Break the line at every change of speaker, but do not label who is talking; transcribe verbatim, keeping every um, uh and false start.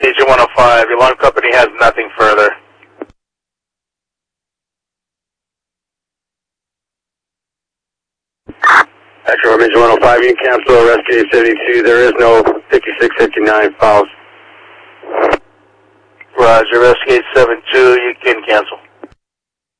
Agent one oh five, your alarm company has nothing further.
Actual Agent one oh five, you can cancel Rescue seventy-two. There is no fifty-six fifty-nine files.
Roger, Rescue seven two, you can cancel.